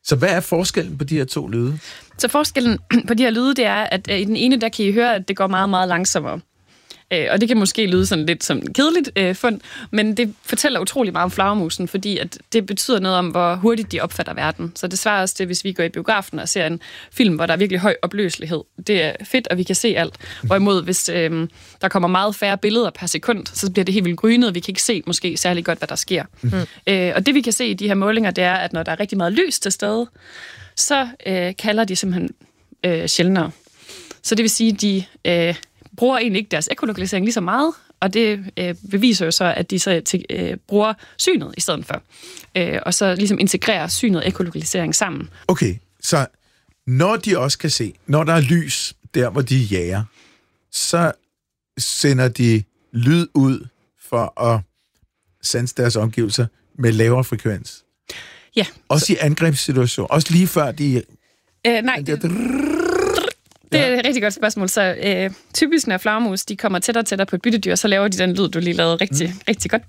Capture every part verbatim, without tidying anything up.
Så hvad er forskellen på de her to lyde? Så forskellen på de her lyde, det er, at i den ene, der kan I høre, at det går meget, meget langsommere. Og det kan måske lyde sådan lidt som kedeligt øh, fund, men det fortæller utrolig meget om flagermusen, fordi at det betyder noget om, hvor hurtigt de opfatter verden. Så det svarer også til, hvis vi går i biografen og ser en film, hvor der er virkelig høj opløselighed. Det er fedt, og vi kan se alt. Hvorimod, hvis øh, der kommer meget færre billeder per sekund, så bliver det helt vildt grynet, og vi kan ikke se måske særlig godt, hvad der sker. Mm. Øh, og det vi kan se i de her målinger, det er, at når der er rigtig meget lys til stede, så øh, kalder de simpelthen øh, sjældnere. Så det vil sige, at de... Øh, bruger egentlig ikke deres ekolokalisering lige så meget, og det øh, beviser jo så, at de så til, øh, bruger synet i stedet for. Øh, og så ligesom integrerer synet og ekolokalisering sammen. Okay, så når de også kan se, når der er lys der, hvor de jager, så sender de lyd ud for at sanse deres omgivelser med lavere frekvens. Ja. Også så... i angrebssituationer. Også lige før de... Øh, nej, det... Det er et rigtig godt spørgsmål. Så øh, typisk når flagermus, de kommer tættere og tættere på et byttedyr, så laver de den lyd, du lige lavede rigtig, mm. rigtig godt.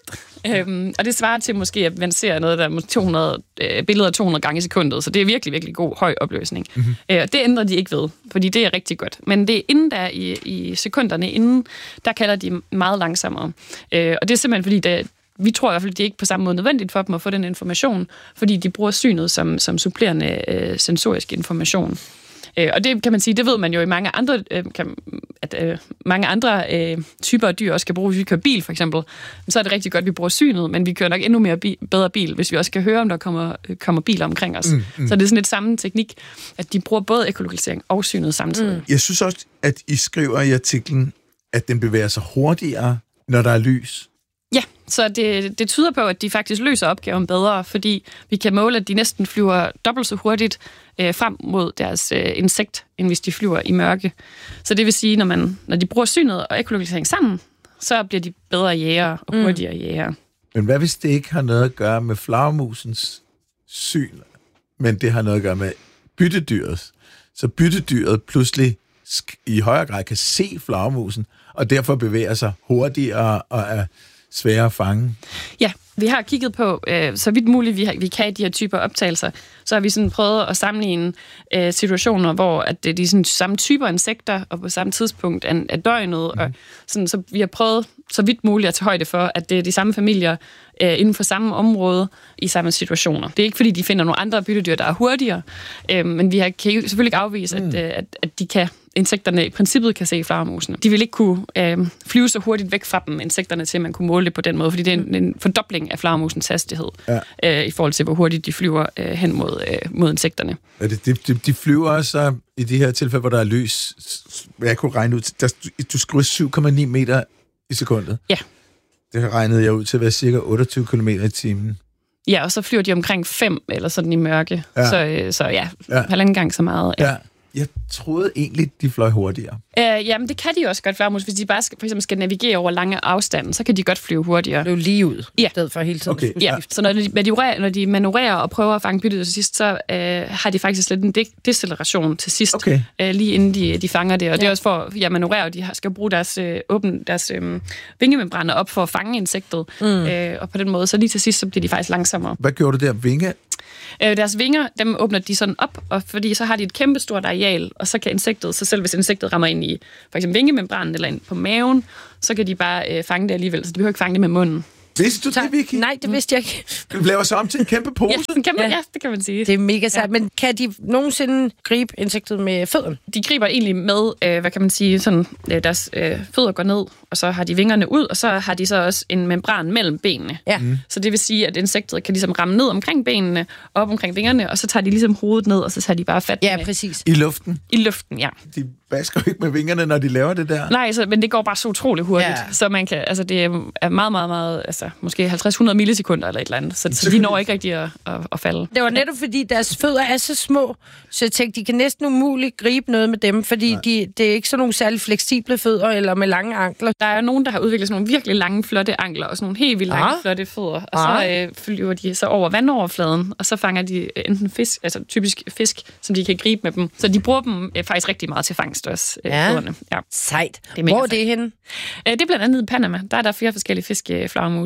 Øhm, og det svarer til måske, at man ser noget, der er to hundrede øh, billeder to hundrede gange i sekundet. Så det er virkelig, virkelig god, høj opløsning. Mm-hmm. Øh, og det ændrer de ikke ved, fordi det er rigtig godt. Men det er inden der i, i sekunderne inden, der kalder de meget langsommere. Øh, og det er simpelthen fordi, det, vi tror i hvert fald, at det er ikke på samme måde nødvendigt for dem at få den information, fordi de bruger synet som, som supplerende øh, sensorisk information. Øh, og det kan man sige, det ved man jo i mange andre, øh, kan, at øh, mange andre øh, typer af dyr også kan bruge. Hvis vi kører bil for eksempel, så er det rigtig godt, at vi bruger synet, men vi kører nok endnu mere bi- bedre bil, hvis vi også kan høre, om der kommer, øh, kommer biler omkring os. Mm, mm. Så det er sådan et samme teknik, at de bruger både ekolokalisering og synet samtidig. Mm. Jeg synes også, at I skriver i artiklen, at den bevæger sig hurtigere, når der er lys. Ja, så det, det tyder på, at de faktisk løser opgaven bedre, fordi vi kan måle, at de næsten flyver dobbelt så hurtigt øh, frem mod deres øh, insekt, end hvis de flyver i mørke. Så det vil sige, når man når de bruger synet og ekolokalisering sammen, så bliver de bedre jæger og hurtigere mm. jæger. Men hvad hvis det ikke har noget at gøre med flagermusens syn, men det har noget at gøre med byttedyrets? Så byttedyret pludselig i højere grad kan se flagermusen, og derfor bevæger sig hurtigere og er svære at fange. Ja, vi har kigget på, øh, så vidt muligt vi, har, vi kan i de her typer optagelser, så har vi sådan prøvet at sammenligne øh, situationer, hvor at det er sådan samme typer insekter, og på samme tidspunkt af, af døgnet, mm. og sådan, så vi har prøvet så vidt muligt at tage højde for, at det er de samme familier øh, inden for samme område i samme situationer. Det er ikke, fordi de finder nogle andre byttedyr, der er hurtigere, øh, men vi har, kan selvfølgelig ikke afvise, mm. at, øh, at, at de kan insekterne i princippet kan se flagermusene. De vil ikke kunne øh, flyve så hurtigt væk fra dem, insekterne, til at man kunne måle det på den måde, fordi det er en, en fordobling af flagermusens hastighed, ja. øh, i forhold til, hvor hurtigt de flyver øh, hen mod, øh, mod insekterne. Ja, de, de, de flyver også i de her tilfælde, hvor der er lys. Jeg kunne regne ud, der, du skriver syv komma ni meter i sekundet. Ja. Det regnede jeg ud til at være cirka otteogtyve kilometer i timen. Ja, og så flyver de omkring fem eller sådan i mørke. Ja. Så, øh, så ja, ja, halvanden gang så meget. Ja. Ja. Jeg troede egentlig, de fløj hurtigere. Øh, jamen, det kan de også godt, flagermus. Hvis de bare skal, for eksempel skal navigere over lange afstande, så kan de godt flyve hurtigere. Det er jo lige ud, ja. I stedet for hele tiden. Okay, ja. Så når de, manøvrerer, når de manøvrerer og prøver at fange byttet til sidst, så øh, har de faktisk lidt en de- deceleration til sidst, okay. øh, lige inden de, de fanger det. Og ja. Det er også for, ja, manøvrere, de skal bruge deres, øh, åben, deres øh, vingemembraner op for at fange insektet. Mm. Øh, og på den måde, så lige til sidst, så bliver de faktisk langsommere. Hvad gjorde du der? Vinge? Øh, deres vinger, dem åbner de sådan op, og fordi så har de et kæmpestort areal, og så kan insektet, så selv hvis insektet rammer ind i for eksempel vingemembranen eller ind på maven, så kan de bare øh, fange det alligevel, så de behøver ikke fange det med munden. Vidste du det, Vicky? Nej, det vidste jeg ikke. Du laver så om til en kæmpe pose? Ja, en kæmpe, ja. ja, det kan man sige. Det er mega sejt, ja. Men kan de nogensinde gribe insektet med fødderne? De griber egentlig med, øh, hvad kan man sige, sådan, øh, deres øh, fødder går ned, og så har de vingerne ud, og så har de så også en membran mellem benene. Ja. Mm. Så det vil sige, at insektet kan ligesom ramme ned omkring benene, op omkring vingerne, og så tager de ligesom hovedet ned, og så tager de bare fat ja, med. Præcis. I luften? I luften, ja. De basker jo ikke med vingerne, når de laver det der. Nej, så, men det går bare så utroligt hurtigt, ja. Så man kan, altså det er meget, meget, meget, altså måske halvtreds til hundrede millisekunder eller et eller andet, så, så de når ikke rigtig at, at, at falde. Det var netop fordi deres fødder er så små, så jeg tænkte, de kan næsten umuligt gribe noget med dem, fordi de, det er ikke sådan nogle særlig fleksible fødder eller med lange ankler. Der er nogen, der har udviklet sådan nogle virkelig lange, flotte ankler og sådan nogle helt vildt lange, ah. flotte fødder, og så øh, flyver de så over vandoverfladen, og så fanger de enten fisk, altså typisk fisk, som de kan gribe med dem. Så de bruger dem øh, faktisk rigtig meget til fangst også, øh, ja. Ja. Sejt. Det er Hvor er det henne? Øh, det er blandt andet i Panama. Der er der flere forskellige fiskeflagermus,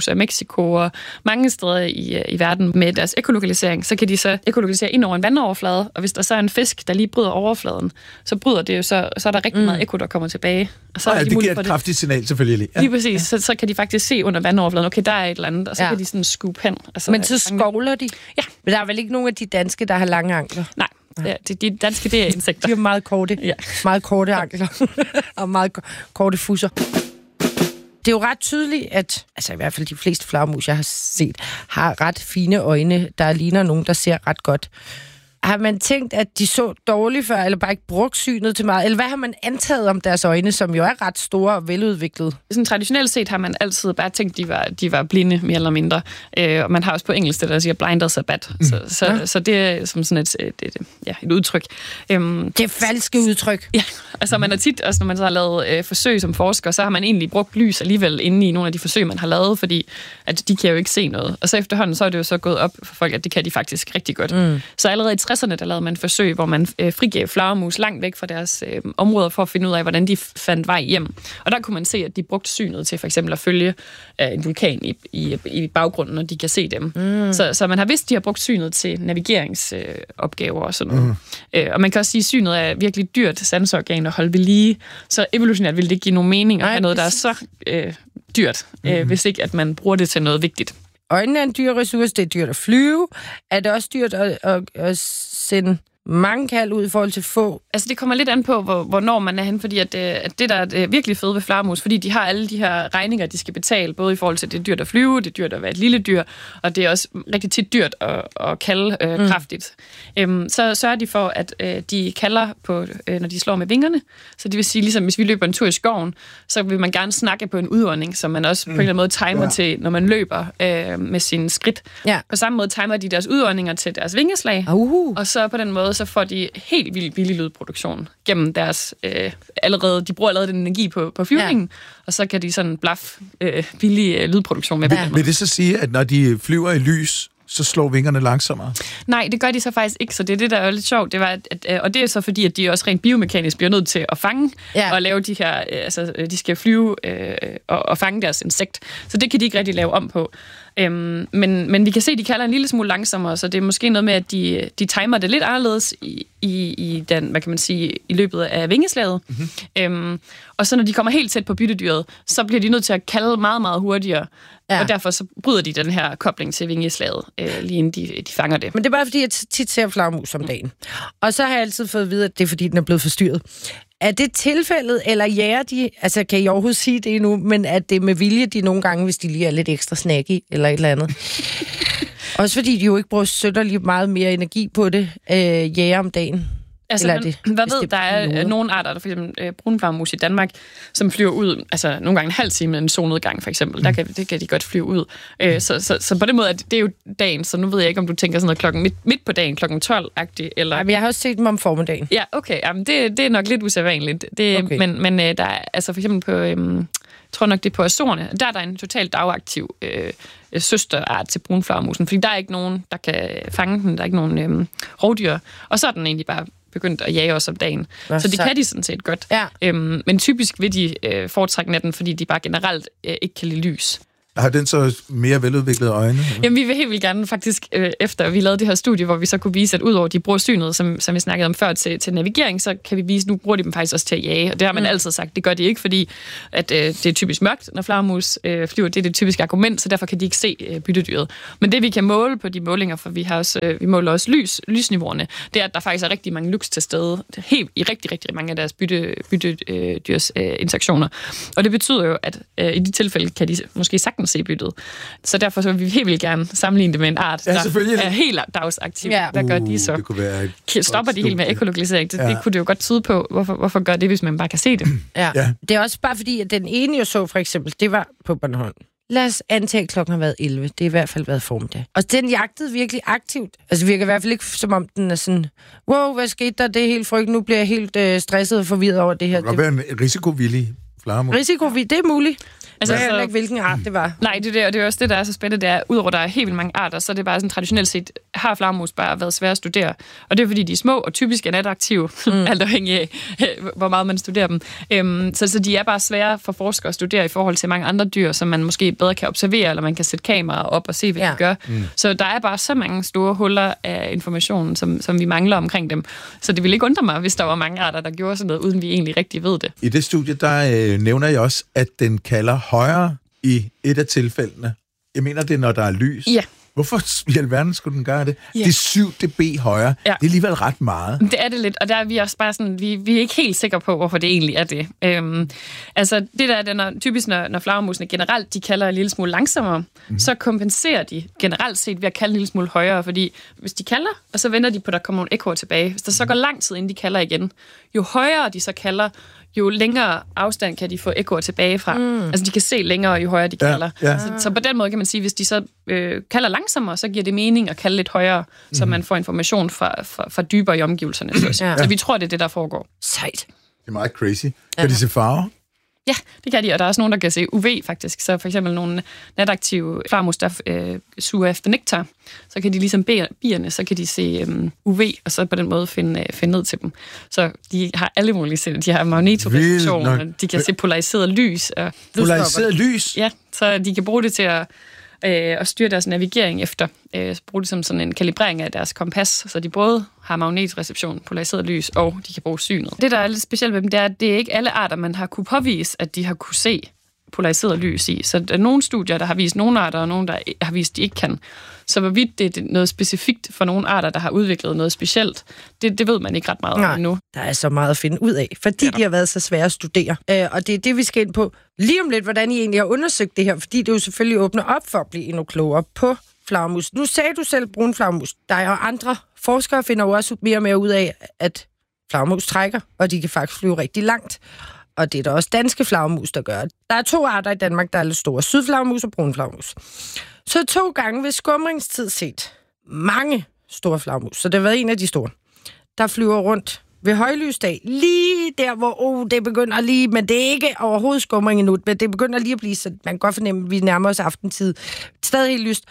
flagmus og Mexico og mange steder i, i verden med deres ekolokalisering, så kan de så ekolokalisere ind over en vandoverflade, og hvis der så er en fisk, der lige bryder overfladen, så bryder det jo, så, så er der rigtig mm. meget eko, der kommer tilbage. Og så ja, er de det giver et det. kraftigt signal, selvfølgelig. Ja. Lige præcis, så, så kan de faktisk se under vandoverfladen, okay, der er et eller andet, og så ja. kan de sådan scoop hen. Altså, men så skovler de? Ja. Men der er vel ikke nogen af de danske, der har lange ankler? Nej. Ja, de, de danske, det er insekter. De har meget korte, ja. meget korte ankler og meget korte fusser. Det er jo ret tydeligt, at altså i hvert fald de fleste flagermus, jeg har set, har ret fine øjne, der ligner nogen, der ser ret godt. Har man tænkt, at de så dårligt før, eller bare ikke brugt synet til meget? Eller hvad har man antaget om deres øjne, som jo er ret store og veludviklede? Sådan traditionelt set har man altid bare tænkt, at de var, de var blinde, mere eller mindre. Øh, og man har også på engelsk det, der siger blind as a bat. Mm. Så, så, ja. så det er som sådan et, et, et, ja, et udtryk. Øhm, det er falske udtryk. Ja, altså man har tit, også når man så har lavet øh, forsøg som forsker, så har man egentlig brugt lys alligevel inde i nogle af de forsøg, man har lavet, fordi at de kan jo ikke se noget. Og så efterhånden, så er det jo så gået op for folk, at det kan de faktisk rigtig godt. Mm. Så allerede i tresserne, der lavede man forsøg, hvor man øh, frigav flagermus langt væk fra deres øh, områder for at finde ud af, hvordan de fandt vej hjem. Og der kunne man se, at de brugte synet til for eksempel at følge øh, en vulkan i, i, i baggrunden, når de kan se dem. Mm. Så, så man har vidst, at de har brugt synet til navigeringsopgaver øh, og sådan noget. Mm. Øh, og man kan også sige, at synet er virkelig dyrt sanseorgan at holde ved lige. Så evolutionært ville det ikke give nogen mening at have noget, der er så øh, dyrt, mm. øh, hvis ikke at man bruger det til noget vigtigt. Øjnene er en dyr ressource, det er dyrt at flyve. Er det også dyrt at, at, at sende mange kald ud i forhold til få? Altså det kommer lidt an på, hvor, hvornår man er hen, fordi at, at det, der er virkelig fede ved flagermus, fordi de har alle de her regninger, de skal betale, både i forhold til, at det er dyrt at flyve, det er dyrt at være et lille dyr, og det er også rigtig tit dyrt at, at kalde øh, mm. kraftigt. Øhm, så sørger de for, at øh, de kalder, på, øh, når de slår med vingerne. Så det vil sige, ligesom hvis vi løber en tur i skoven, så vil man gerne snakke på en udånding, som man også mm. på en eller anden måde timer ja. til, når man løber øh, med sine skridt. Ja. På samme måde timer de deres udåndinger til deres vingeslag, uh. og så på den måde så får de helt vildt billig lydproduktion gennem deres øh, allerede, de bruger allerede den energi på, på flyvningen, ja. og så kan de sådan blaf øh, billig øh, lydproduktion med. Ja. Vil det så sige, at når de flyver i lys, så slår vingerne langsommere? Nej, det gør de så faktisk ikke, så det er det, der er lidt sjovt. Det var, at, at, og det er så fordi, at de også rent biomekanisk bliver nødt til at fange ja. og lave de her, altså de skal flyve øh, og, og fange deres insekt. Så det kan de ikke rigtig lave om på. Øhm, men, men vi kan se, at de kalder en lille smule langsommere, så det er måske noget med, at de, de timer det lidt anderledes i, i, i, den, hvad kan man sige, i løbet af vingeslaget. Mm-hmm. Øhm, og så når de kommer helt tæt på byttedyret, så bliver de nødt til at kalde meget, meget hurtigere. Ja. Og derfor så bryder de den her kobling til vingeslaget, øh, lige inden de, de fanger det. Men det er bare fordi, jeg tit ser flagermus om dagen. Og så har jeg altid fået at vide, at det er fordi, den er blevet forstyrret. Er det tilfældet, eller jager de, altså kan I overhovedet sige det endnu, men at det er med vilje, de nogle gange, hvis de lige er lidt ekstra snacky, eller et eller andet? Også fordi de jo ikke bruger sønderligt meget mere energi på det, øh, jager om dagen. Altså, man, det, hvad ved, der er noget. Nogle arter, der for eksempel øh, brunflagermus i Danmark, som flyver ud, altså nogle gange en halv time med en solnedgang for eksempel, mm. der kan, det kan de godt flyve ud. Øh, så, så, så på den måde, at det er jo dagen, så nu ved jeg ikke, om du tænker sådan noget klokken midt, midt på dagen, klokken tolv-agtigt, eller... Jamen, jeg har også set dem om formiddagen. Ja, okay, jamen, det, det er nok lidt usædvanligt. Det, okay. Men, men øh, der er, altså for eksempel på, øh, jeg tror nok det er på Azorerne, der er der en totalt dagaktiv øh, søsterart til brunflagermusen, fordi der er ikke nogen, der kan fange den, der er ikke nogen øh, rovdyr, og så er den egentlig bare begyndt at jage os om dagen. Nå, så det så... kan de sådan set godt. Ja. Øhm, men typisk vil de øh, foretrække natten, fordi de bare generelt øh, ikke kan lide lys. Har den så mere veludviklede øjne? Jamen, vi vil helt vildt gerne faktisk, øh, efter vi lavede det her studie, hvor vi så kunne vise, at udover de bruger synet, som, som vi snakkede om før, til, til navigering, så kan vi vise, at nu bruger de dem faktisk også til at jage. Og det har man mm. altid sagt, det gør de ikke, fordi at, øh, det er typisk mørkt, når flagermus øh, flyver. Det er det typiske argument, så derfor kan de ikke se øh, byttedyret. Men det vi kan måle på de målinger, for vi, har også, øh, vi måler også lys, lysniveauerne, det er, at der faktisk er rigtig mange lux til stede helt, i rigtig, rigtig mange af deres bytte, byttedyrs øh, interaktioner. Og det betyder jo, at øh, i de tilfælde kan de måske sagtens se byttet. Så derfor så vil vi helt vildt gerne sammenligne det med en art, ja, der er helt dagsaktiv. Ja. Hvad gør de så? Det kunne være Stopper de helt med ekolokalisering? Det, ja. det kunne det jo godt tyde på. Hvorfor, hvorfor gør det, hvis man bare kan se det? Ja. Ja. Det er også bare fordi, at den ene, jeg så for eksempel, det var på Bornholm. Lad os antage, at klokken har været elleve. Det er i hvert fald været formiddag. Og den jagtede virkelig aktivt. Altså det virker i hvert fald ikke, som om den er sådan, wow, hvad skete der? Det er helt frygt. Nu bliver jeg helt øh, stresset og forvirret over det her. Det kan være en risikovillig flagermus. Risikovillig, det er muligt. Altså, jeg ved ikke, hvilken art det var. Nej, det er, det, og det er også det, der er så spændende. Det er, udover der er helt vildt mange arter, så er det bare sådan traditionelt set, har flagermus bare været svære at studere. Og det er fordi, de er små og typisk er nataktive, mm. alt afhængig af, hvor meget man studerer dem. Øhm, så, så de er bare svære for forskere at studere i forhold til mange andre dyr, som man måske bedre kan observere, eller man kan sætte kameraer op og se, hvad ja. de gør. Mm. Så der er bare så mange store huller af information, som, som vi mangler omkring dem. Så det ville ikke undre mig, hvis der var mange arter, der gjorde sådan noget, uden vi egentlig rigtig ved det. I det studie, der øh, nævner jeg også, at den kalder højere i et af tilfældene. Jeg mener, det er, når der er lys. Ja. Hvorfor i alverden skulle den gøre det? Ja. Det er syv decibel højere. Ja. Det er alligevel ret meget. Det er det lidt, og der er vi også bare sådan, vi, vi er ikke helt sikre på, hvorfor det egentlig er det. Øhm, altså, det der er, når, typisk når, når flagermusene generelt, de kalder en lille smule langsommere, mm-hmm. så kompenserer de generelt set ved at kalde en lille smule højere, fordi hvis de kalder, og så venter de på, at der kommer nogle ekkoer tilbage. Hvis der så går lang tid, inden de kalder igen, jo højere de så kalder, jo længere afstand kan de få ekkoer tilbage fra. Mm. Altså, de kan se længere, jo højere de kalder. Ja, ja. Så, så på den måde kan man sige, hvis de så øh, kalder langsommere, så giver det mening at kalde lidt højere, mm. så man får information fra, fra, fra dybere i omgivelserne. Ja. Så vi tror, det er det, der foregår. Sejt. Det er meget crazy. Kan de se farver? Ja, det kan de, og der er også nogen, der kan se U V faktisk. Så for eksempel nogle nataktive flagermus, der øh, suger efter nektar, så kan de ligesom bierne, så kan de se um, U V, og så på den måde finde, øh, finde ned til dem. Så de har alle mulige sind. De har magnetoreceptioner, de kan se polariseret lys. Og polariseret lys? Ja, så de kan bruge det til at øh, og styre deres navigering efter. Øh, bruge det som sådan en kalibrering af deres kompas, så de både har magnetreception, polariseret lys, og de kan bruge synet. Det, der er lidt specielt ved dem, det er, at det er ikke alle arter, man har kunne påvise, at de har kunne se polariseret lys i. Så der er nogle studier, der har vist nogle arter, og nogle, der har vist, de ikke kan. Så hvorvidt det er noget specifikt for nogle arter, der har udviklet noget specielt, det, det ved man ikke ret meget om endnu. Der er så meget at finde ud af, fordi ja, de har været så svære at studere. Øh, og det er det, vi skal ind på lige om lidt, hvordan I egentlig har undersøgt det her, fordi det jo selvfølgelig åbner op for at blive endnu klogere på flagermus. Nu sagde du selv brun flagermus. Der er jo andre forskere, finder jo også mere og mere ud af, at flagermus trækker, og de kan faktisk flyve rigtig langt. Og det er der også danske flagermus, der gør. Der er to arter i Danmark, der er lidt store. Sydflagermus og brun flagermus. Så to gange ved skumringstid set mange store flagermus. Så det har været en af de store, der flyver rundt ved højlysdag. Lige der, hvor oh, det begynder lige, men det er ikke overhovedet skumring endnu, men det begynder lige at blive, så man kan godt fornemme, at vi nærmer os aftentid. Stadig helt lyst.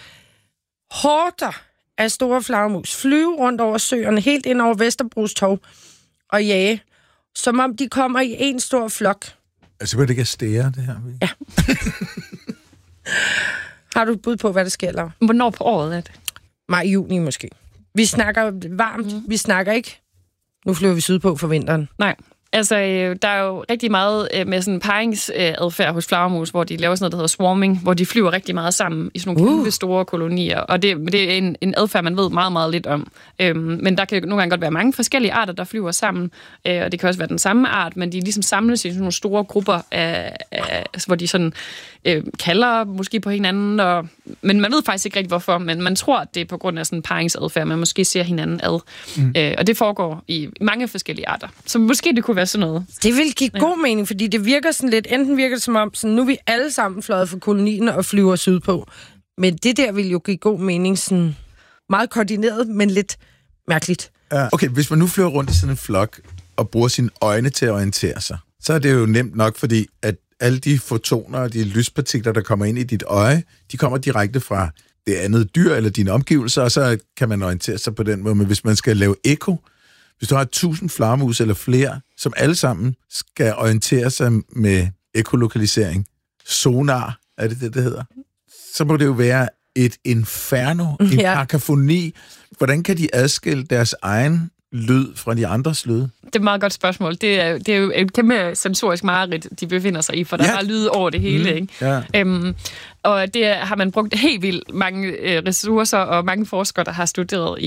Horder af store flagermus flyve rundt over søerne, helt ind over Vesterbros Torv og jage, som om de kommer i en stor flok. Altså, hvad det kan stære, det her? Ja. Har du et bud på, hvad der sker, Laura? Hvornår på året er det? Maj, juni måske. Vi snakker varmt, mm. vi snakker ikke. Nu flyver vi sydpå for vinteren. Nej. Altså, øh, der er jo rigtig meget øh, med sådan paringsadfærd hos flagermus, hvor de laver sådan noget, der hedder swarming, hvor de flyver rigtig meget sammen i sådan nogle uh. kæmpe store kolonier. Og det, det er en, en adfærd, man ved meget, meget lidt om. Øhm, men der kan nogle gange godt være mange forskellige arter, der flyver sammen. Øh, og det kan også være den samme art, men de ligesom samles i sådan nogle store grupper, af, af, altså, hvor de sådan øh, kalder måske på hinanden. Og, men man ved faktisk ikke rigtig, hvorfor. Men man tror, at det er på grund af sådan paringsadfærd, man måske ser hinanden ad. Mm. Øh, og det foregår i mange forskellige arter. Så måske det kunne være sådan noget. Det vil give ja. god mening, fordi det virker sådan lidt, enten virker det som om, sådan, nu er vi alle sammen fløjet fra kolonien og flyver sydpå. Men det der vil jo give god mening, sådan meget koordineret, men lidt mærkeligt. Ja. Okay, hvis man nu flyver rundt i sådan en flok og bruger sine øjne til at orientere sig, så er det jo nemt nok, fordi at alle de fotoner og de lyspartikler, der kommer ind i dit øje, de kommer direkte fra det andet dyr eller dine omgivelser, og så kan man orientere sig på den måde. Men hvis man skal lave ekko, hvis du har tusind flagermus eller flere, som alle sammen skal orientere sig med ekolokalisering, sonar, er det det, det hedder, så må det jo være et inferno, en ja. kakafoni. Hvordan kan de adskille deres egen lyd fra de andres lyd? Det er et meget godt spørgsmål. Det er, det er jo et kæmpe sensorisk mareridt, de befinder sig i, for der ja. er lyd over det hele. Mm. Ikke? Ja. Øhm, og det har man brugt helt vildt mange øh, ressourcer og mange forskere, der har studeret i,